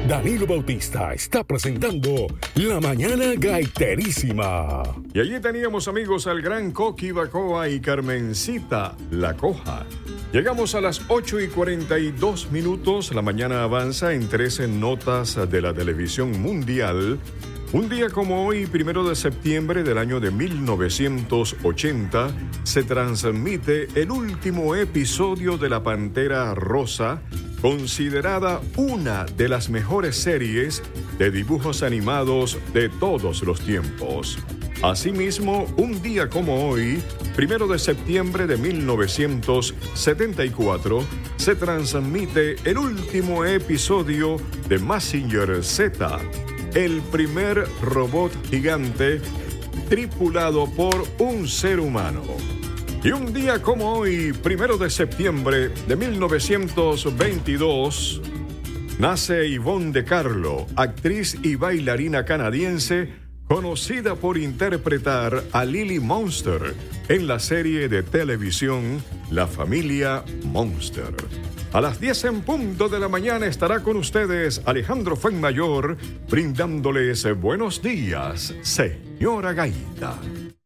Danilo Bautista está presentando La Mañana Gaiterísima. Y allí teníamos, amigos, al gran Coqui Bacoa y Carmencita La Coja. Llegamos a las 8:42. La mañana avanza en 13 notas de la televisión mundial. Un día como hoy, 1 de septiembre del año de 1980, se transmite el último episodio de La Pantera Rosa, considerada una de las mejores series de dibujos animados de todos los tiempos. Asimismo, un día como hoy, 1 de septiembre de 1974, se transmite el último episodio de Mazinger Z, el primer robot gigante tripulado por un ser humano. Y un día como hoy, 1 de septiembre de 1922, nace Yvonne De Carlo, actriz y bailarina canadiense, conocida por interpretar a Lily Monster en la serie de televisión La Familia Monster. A las 10 en punto de la mañana estará con ustedes Alejandro Fuenmayor, brindándoles buenos días, señora Gaita.